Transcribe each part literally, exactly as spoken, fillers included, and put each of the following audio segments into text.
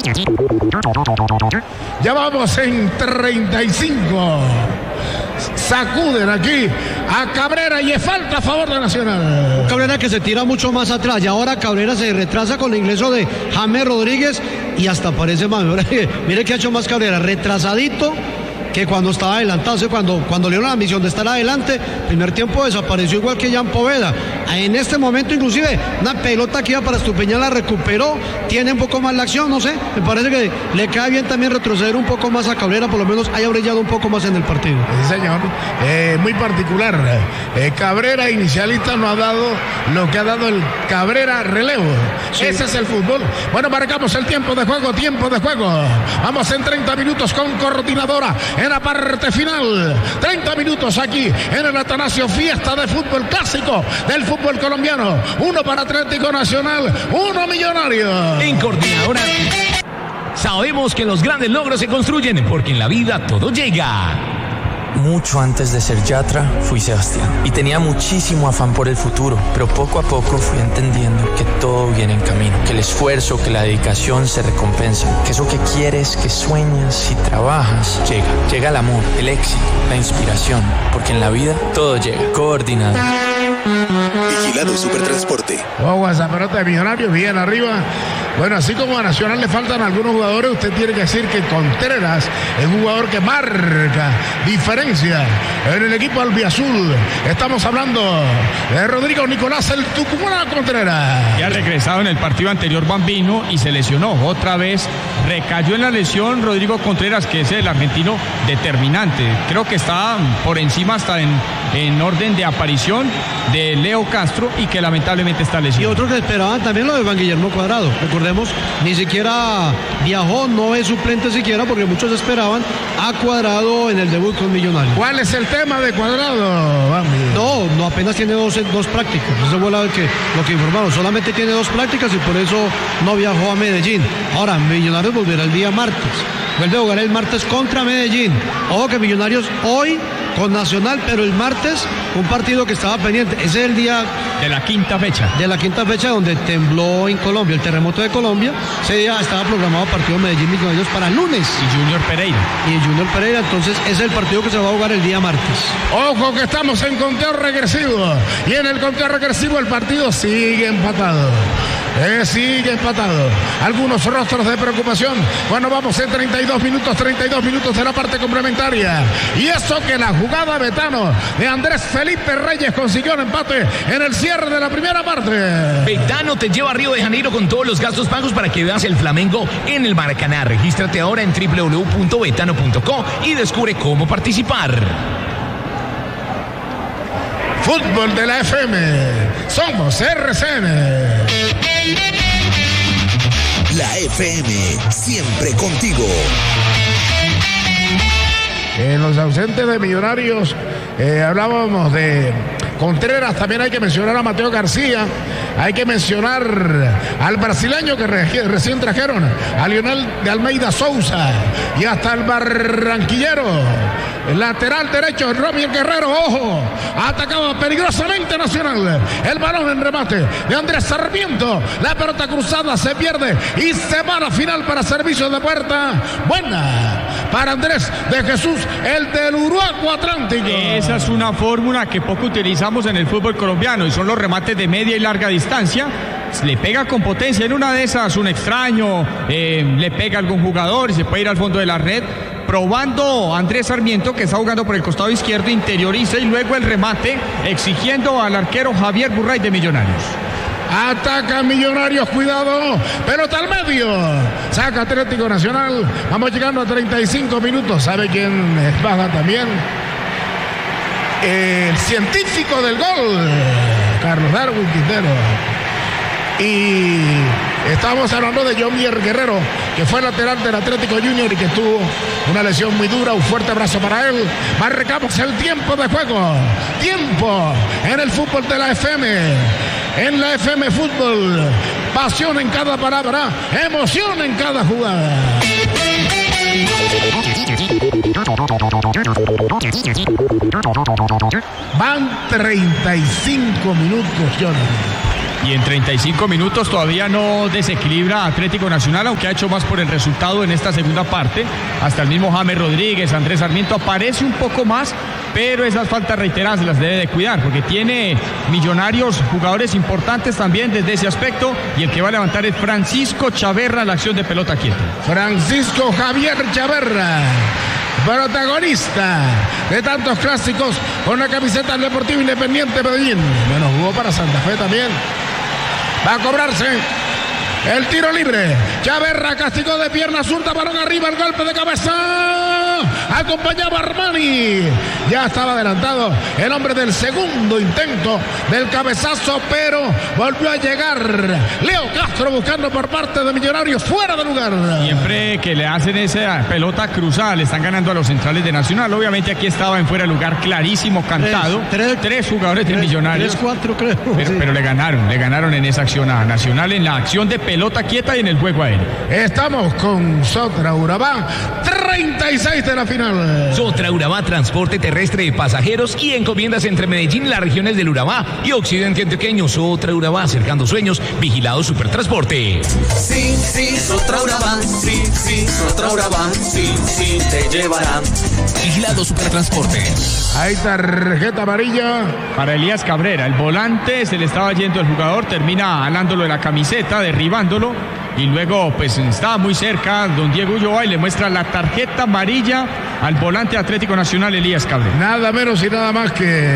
Ya vamos en treinta y cinco. Sacuden aquí a Cabrera y es falta a favor de Nacional. Cabrera que se tira mucho más atrás y ahora Cabrera se retrasa con el ingreso de James Rodríguez y hasta parece más. Mire que ha hecho más Cabrera, retrasadito que cuando estaba adelantado. O sea, cuando, cuando le dieron la misión de estar adelante, primer tiempo desapareció igual que Jan Poveda. En este momento inclusive una pelota que iba para Estupiñán la recuperó, tiene un poco más la acción, no sé, me parece que le cae bien también retroceder un poco más a Cabrera, por lo menos haya brillado un poco más en el partido. Sí, señor, eh, muy particular. Eh, Cabrera inicialista no ha dado lo que ha dado el Cabrera relevo. Sí. Ese es el fútbol. Bueno, marcamos el tiempo de juego, tiempo de juego. Vamos en treinta minutos con coordinadora en la parte final. treinta minutos aquí en el Atanasio, fiesta de fútbol clásico del fútbol colombiano. Uno para Atlético Nacional, uno Millonario. En coordinadora sabemos que los grandes logros se construyen porque en la vida todo llega. Mucho antes de ser Yatra, fui Sebastián y tenía muchísimo afán por el futuro, pero poco a poco fui entendiendo que todo viene en camino, que el esfuerzo, que la dedicación se recompensan, que eso que quieres, que sueñas y trabajas, llega. Llega el amor, el éxito, la inspiración, porque en la vida todo llega. Coordinado. Vigilado Supertransporte. Oh, esa pelota de Millonarios bien arriba. Bueno, así como a Nacional le faltan algunos jugadores, usted tiene que decir que Contreras es un jugador que marca diferencia en el equipo albiazul. Estamos hablando de Rodrigo Nicolás el Tucumán Contreras. Ya ha regresado en el partido anterior Bambino y se lesionó. Otra vez recayó en la lesión Rodrigo Contreras, que es el argentino determinante. Creo que está por encima hasta en, en orden de aparición de Leo Castro y que lamentablemente está lesionado. Y otros que esperaban también lo de Juan Guillermo Cuadrado. Recordemos, ni siquiera viajó, no es suplente siquiera, porque muchos esperaban a Cuadrado en el debut con Millonarios. ¿Cuál es el tema de Cuadrado, Bambi? No, no, apenas tiene dos, dos prácticas. Eso fue lo que, lo que informaron. Solamente tiene dos prácticas y por eso no viajó a Medellín. Ahora, Millonarios volverá el día martes. Vuelve a jugar el martes contra Medellín. Ojo que Millonarios hoy con Nacional, pero el martes un partido que estaba pendiente. Ese es el día de la quinta fecha. De la quinta fecha donde tembló en Colombia, el terremoto de Colombia. Ese día estaba programado partido Medellín Millonarios para lunes. Y Junior Pereira. Y Junior Pereira, entonces es el partido que se va a jugar el día martes. Ojo que estamos en conteo regresivo. Y en el conteo regresivo el partido sigue empatado. Eh, sigue empatado. Algunos rostros de preocupación. Bueno, vamos en treinta y dos minutos, treinta y dos minutos de la parte complementaria. Y eso que la jugada Betano de Andrés Felipe Reyes consiguió el empate en el cierre de la primera parte. Betano te lleva a Río de Janeiro con todos los gastos pagos para que veas el Flamengo en el Maracaná. Regístrate ahora en doble u doble u doble u punto betano punto co y descubre cómo participar. Fútbol de la F M. Somos R C N. La F M, siempre contigo. En los ausentes de Millonarios eh, hablábamos de Contreras, también hay que mencionar a Mateo García, hay que mencionar al brasileño que re- recién trajeron, a Lionel de Almeida Souza, y hasta el barranquillero, el lateral derecho, Romier Guerrero, ojo, atacaba peligrosamente Nacional, el balón en remate de Andrés Sarmiento, la pelota cruzada se pierde y se va a la final para servicio de puerta, buena para Andrés de Jesús, el del Uruguay Atlántico. Esa es una fórmula que poco utilizamos en el fútbol colombiano y son los remates de media y larga distancia. Le pega con potencia, en una de esas un extraño, eh, le pega a algún jugador y se puede ir al fondo de la red. Probando Andrés Sarmiento, que está jugando por el costado izquierdo, interioriza y luego el remate, exigiendo al arquero Javier Burray de Millonarios. Ataca Millonarios, cuidado, pelota al medio, saca Atlético Nacional, vamos llegando a treinta y cinco minutos, ¿sabe quién es baja también? El científico del gol, Carlos Darwin Quintero. Y estamos hablando de Jomier Guerrero, que fue lateral del Atlético Junior y que tuvo una lesión muy dura. Un fuerte abrazo para él. Marcamos el tiempo de juego. Tiempo en el fútbol de la F M. En la F M Fútbol. Pasión en cada palabra. Emoción en cada jugada. Van treinta y cinco minutos, Jonathan. Y en treinta y cinco minutos todavía no desequilibra Atlético Nacional, aunque ha hecho más por el resultado en esta segunda parte. Hasta el mismo James Rodríguez, Andrés Sarmiento aparece un poco más, pero esas faltas reiteradas las debe de cuidar, porque tiene Millonarios jugadores importantes también desde ese aspecto, y el que va a levantar es Francisco Chaverra, la acción de pelota quieta. Francisco Javier Chaverra, protagonista de tantos clásicos con la camiseta del Deportivo Independiente Medellín. Bueno, jugó para Santa Fe también. Va a cobrarse el tiro libre. Chaverra castigó de pierna zurda, balón arriba, el golpe de cabeza. Acompañaba Armani. Ya estaba adelantado el hombre del segundo intento del cabezazo, pero volvió a llegar Leo Castro buscando por parte de Millonarios fuera de lugar. Siempre que le hacen esa pelota cruzada, le están ganando a los centrales de Nacional. Obviamente aquí estaba en fuera de lugar clarísimo, cantado. Tres, tres, tres jugadores de Millonarios. Tres, cuatro creo. Pero, sí. pero le ganaron, le ganaron en esa acción a Nacional, en la acción de pelota quieta y en el juego aéreo. Estamos con Sotra Urabá, treinta y seis de la final. Sotra Urabá, transporte terrestre de pasajeros y encomiendas entre Medellín, las regiones del Urabá y occidente antioqueño. Sotra Urabá, acercando sueños, vigilado Supertransporte. Sí, sí, Sotra Urabá, sí, sí, Sotra Urabá, sí, sí, te llevarán. Vigilado Supertransporte. Hay tarjeta amarilla para Elías Cabrera, el volante, se le estaba yendo el jugador, termina alándolo de la camiseta, derribándolo, y luego pues estaba muy cerca don Diego Ulloa y le muestra la tarjeta amarilla al volante Atlético Nacional Elías Cabrera. Nada menos y nada más que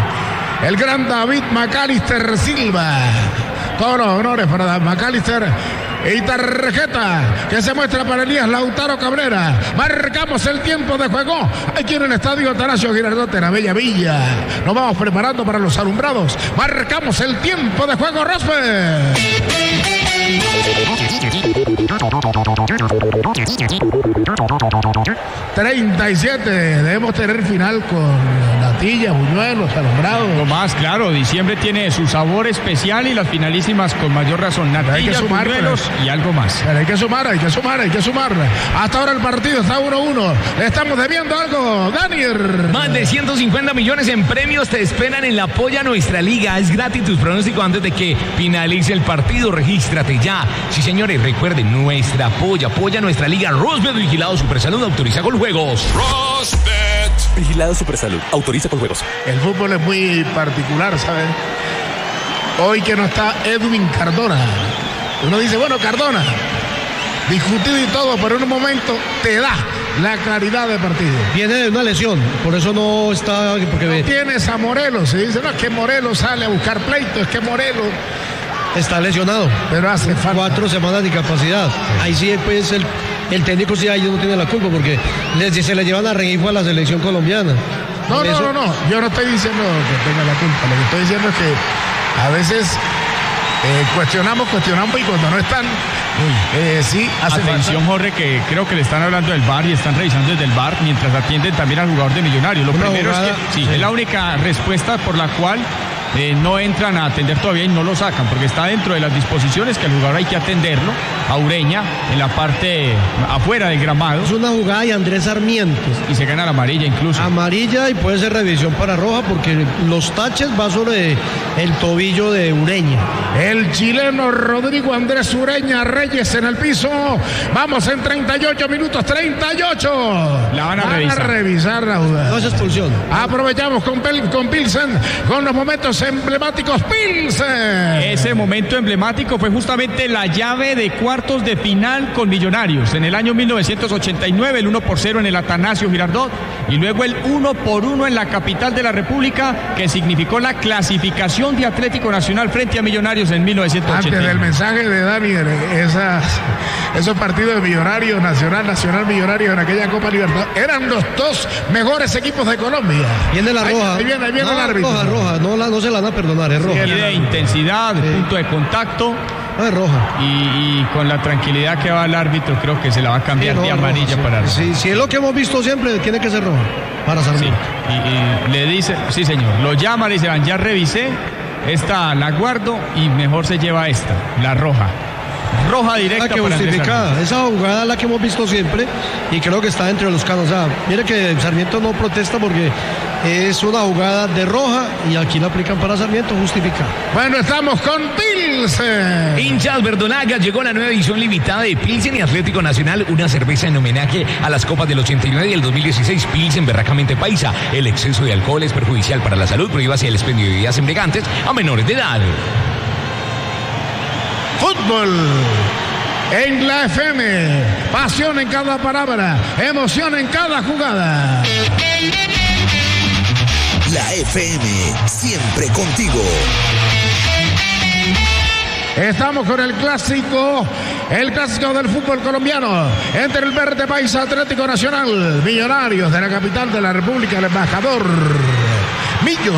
el gran David Macalister Silva. Todos los honores para Macalister. Y tarjeta que se muestra para Elías Lautaro Cabrera. Marcamos el tiempo de juego aquí en el estadio Atanasio Girardot, en la Bella Villa. Nos vamos preparando para los alumbrados. Marcamos el tiempo de juego, Rospe. treinta y siete. Debemos tener final con Natilla, Buñuelos, alumbrados. Lo más claro, diciembre tiene su sabor especial y las finalísimas con mayor razón. Natilla, Buñuelos y algo más. Pero hay que sumar, hay que sumar, hay que sumar. Hasta ahora el partido está uno a uno. Le estamos debiendo algo, Daniel. Más de ciento cincuenta millones en premios te esperan en la Polla Nuestra Liga. Es gratis tus pronósticos antes de que finalice el partido. Regístrate ya. Sí, señores, recuerden, nuestra Polla, Polla Nuestra Liga. Rosbet, vigilado Supersalud, autoriza con juegos. Rosbet. Vigilado Supersalud, autoriza con juegos. El fútbol es muy particular, ¿saben? Hoy que no está Edwin Cardona. Uno dice, bueno, Cardona, discutido y todo, pero en un momento te da la claridad de partido. Viene de una lesión, por eso no está... Porque no tienes a Morelos, se dice, no, es que Morelos sale a buscar pleito, es que Morelos... Está lesionado. Pero hace falta. Cuatro semanas de incapacidad. Sí. Ahí sí, pues, el, el técnico sí ahí no tiene la culpa, porque les, se le llevan a Rengifo a la selección colombiana. No, no, eso... no, no, yo no estoy diciendo que tenga la culpa, lo que estoy diciendo es que a veces... Eh, cuestionamos, cuestionamos y cuando no están, eh, sí, hace atención, falta. Jorge, que creo que le están hablando del V A R y están revisando desde el V A R mientras atienden también al jugador de Millonarios. Lo Una primero jugada, es que sí, sí, es la única respuesta por la cual eh, no entran a atender todavía y no lo sacan, porque está dentro de las disposiciones que el jugador hay que atenderlo, a Ureña, en la parte afuera del gramado. Es una jugada de Andrés Sarmiento. Y se gana la amarilla incluso. Amarilla y puede ser revisión para roja, porque los taches va sobre el tobillo de Ureña. El chileno Rodrigo Andrés Ureña Reyes en el piso. Vamos en treinta y ocho minutos, treinta y ocho. La van a van revisar. a revisar la jugada. No es expulsión. Aprovechamos con, Pel, con Pilsen, con los momentos emblemáticos. Pilsen. Ese momento emblemático fue justamente la llave de cuartos de final con Millonarios. En el año mil novecientos ochenta y nueve, el uno por cero en el Atanasio Girardot. Y luego el uno por uno en la capital de la República, que significó la clasificación de Atlético Nacional frente a Millonarios en mil novecientos ochenta y nueve. Antes del mensaje de Daniel, esas, esos partidos de Millonarios, Nacional, Nacional, Millonarios en aquella Copa Libertadores, eran los dos mejores equipos de Colombia. Viene la roja. Ahí viene, ahí viene no, el árbitro. Roja, roja, no, la, no se la van a perdonar, es roja. Sí, de intensidad, de sí. punto de contacto. No, es roja. Y, y con la tranquilidad que va el árbitro, creo que se la va a cambiar sí, no, de amarilla roja, para roja. Sí, sí, es lo que hemos visto siempre, tiene que ser roja. Para Sarmiento. Sí, y, y le dice, sí señor, lo llama, le dicen, ya revisé, esta la guardo y mejor se lleva esta, la roja. roja directa. Que justificada. Esa jugada es la que hemos visto siempre y creo que está dentro de los canos. O sea, mire que Sarmiento no protesta porque es una jugada de roja y aquí la aplican para Sarmiento, justificada. Bueno, estamos con Pilsen. Hinchas Verdolaga, llegó la nueva edición limitada de Pilsen y Atlético Nacional, una cerveza en homenaje a las copas del ochenta y nueve y el dos mil dieciséis. Pilsen berracamente paisa. El exceso de alcohol es perjudicial para la salud. Prohíbase el expendio de bebidas embriagantes a menores de edad. Fútbol en la F M, pasión en cada palabra, emoción en cada jugada. La F M, siempre contigo. Estamos con el clásico, el clásico del fútbol colombiano, entre el verde paisa Atlético Nacional, Millonarios de la capital de la República, el embajador Millos,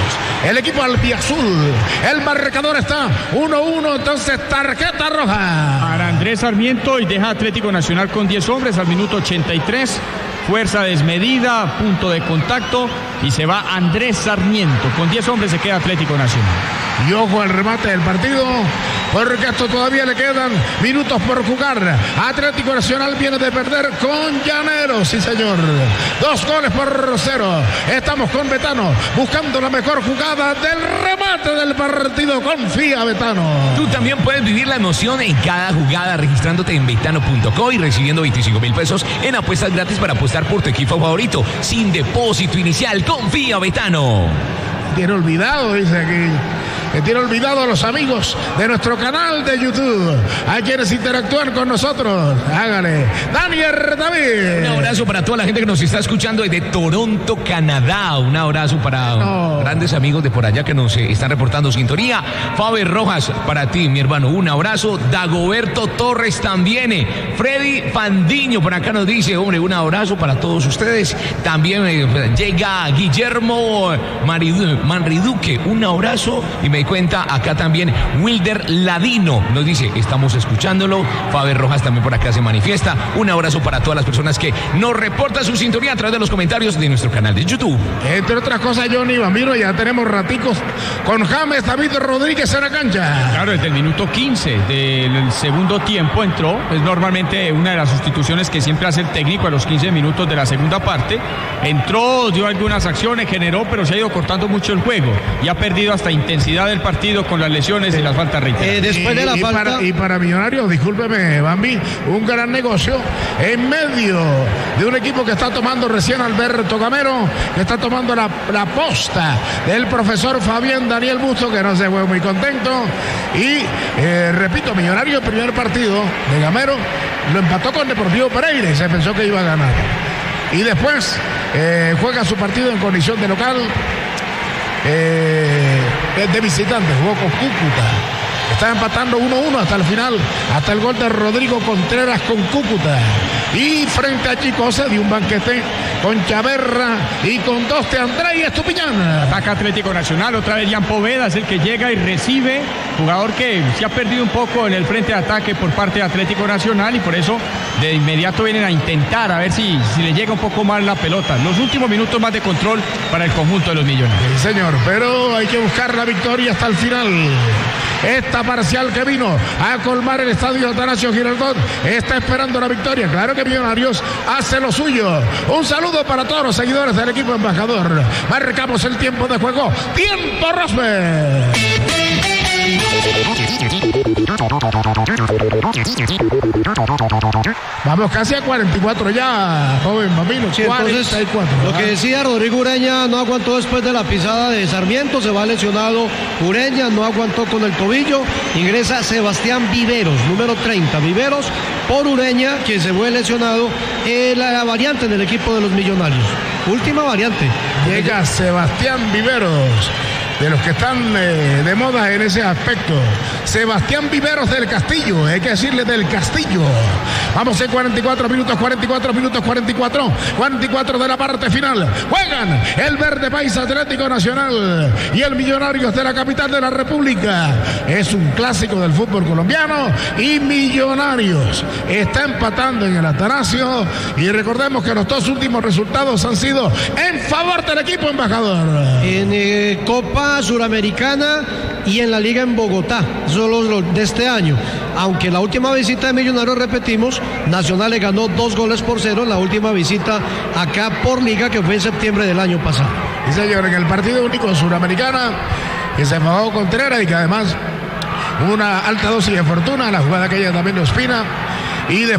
el equipo albiazul. El marcador está uno uno, entonces tarjeta roja para Andrés Sarmiento y deja Atlético Nacional con diez hombres al minuto ochenta y tres. Fuerza desmedida, punto de contacto y se va Andrés Sarmiento. Con diez hombres se queda Atlético Nacional. Y ojo al remate del partido, porque esto todavía le quedan minutos por jugar. Atlético Nacional viene de perder con Llaneros, sí señor. Dos goles por cero. Estamos con Betano, buscando la mejor jugada del remate del partido. Confía, Betano. Tú también puedes vivir la emoción en cada jugada registrándote en betano punto co y recibiendo veinticinco mil pesos en apuestas gratis para apostar por tu equipo favorito. Sin depósito inicial, confía, Betano. Tiene olvidado, dice aquí. Que tiene olvidado a los amigos de nuestro canal de YouTube. Hay quienes interactúan con nosotros. Hágale. Daniel David. Un abrazo para toda la gente que nos está escuchando desde Toronto, Canadá. Un abrazo para no. grandes amigos de por allá que nos están reportando sintonía. Faber Rojas, para ti, mi hermano. Un abrazo. Dagoberto Torres también. Freddy Fandiño por acá nos dice, hombre, un abrazo para todos ustedes. También eh, llega Guillermo Maridu, Manriduque. Un abrazo. Y me cuenta acá también Wilder Ladino, nos dice, estamos escuchándolo. Faber Rojas también por acá se manifiesta. Un abrazo para todas las personas que nos reportan su sintonía a través de los comentarios de nuestro canal de YouTube. Entre otras cosas, Johnny Bambino, ya tenemos raticos con James David Rodríguez en la cancha. Claro, desde el minuto quince del segundo tiempo entró. Es normalmente una de las sustituciones que siempre hace el técnico a los quince minutos de la segunda parte. Entró, dio algunas acciones, generó, pero se ha ido cortando mucho el juego y ha perdido hasta intensidad del partido con las lesiones y las faltas reiteradas. Eh, después de la y, falta... para, y para Millonarios, discúlpeme, Bambi, un gran negocio en medio de un equipo que está tomando recién Alberto Gamero, que está tomando la, la posta del profesor Fabián Daniel Busto, que no se fue muy contento. Y eh, repito, Millonarios, el primer partido de Gamero lo empató con Deportivo Pereira y se pensó que iba a ganar. Y después eh, juega su partido en condición de local. Eh, de visitante, jugó con Cúcuta. Está empatando uno uno hasta el final, hasta el gol de Rodrigo Contreras con Cúcuta. Y frente a Chico se dio un banquete con Chaverra y con Doste André y Estupiñán. Ataca Atlético Nacional, otra vez Jan Poveda es el que llega y recibe, jugador que se ha perdido un poco en el frente de ataque por parte de Atlético Nacional y por eso de inmediato vienen a intentar a ver si, si le llega un poco más la pelota. Los últimos minutos más de control para el conjunto de los Millonarios. Sí, señor, pero hay que buscar la victoria hasta el final. Esta parcial que vino a colmar el estadio Atanasio Girardot está esperando la victoria. Claro que Millonarios hace lo suyo. Un saludo para todos los seguidores del equipo embajador. Marcamos el tiempo de juego. ¡Tiempo, Rosberg! Vamos casi a cuarenta y cuatro ya, joven Bambino. Sí, entonces, cuarenta y cuatro. Lo que decía Rodrigo Ureña, no aguantó después de la pisada de Sarmiento, se va lesionado Ureña, no aguantó con el tobillo, ingresa Sebastián Viveros, número treinta, Viveros por Ureña, quien se fue lesionado en la variante del equipo de los Millonarios. Última variante. Llega Sebastián Viveros, de los que están eh, de moda en ese aspecto. Sebastián Viveros del Castillo, hay que decirle del Castillo. Vamos en cuarenta y cuatro minutos, cuarenta y cuatro minutos, cuarenta y cuatro, cuarenta y cuatro de la parte final. Juegan el Verde País Atlético Nacional y el Millonarios de la capital de la República. Es un clásico del fútbol colombiano y Millonarios está empatando en el Atanasio. Y recordemos que los dos últimos resultados han sido en favor del equipo embajador. En eh, Copa Suramericana, y en la liga en Bogotá, solo los de este año. Aunque la última visita de Millonarios, repetimos, Nacional le ganó dos goles por cero en la última visita acá por liga, que fue en septiembre del año pasado. Y señor, en el partido único suramericana, que se enfadó Contreras y que además una alta dosis de fortuna, la jugada aquella también de Ospina, y de